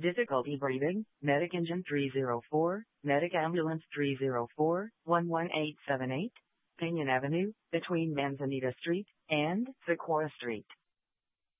Difficulty breathing, Medic Engine 304, Medic Ambulance 304, 11878, Pinion Avenue, between Manzanita Street and Sequoia Street.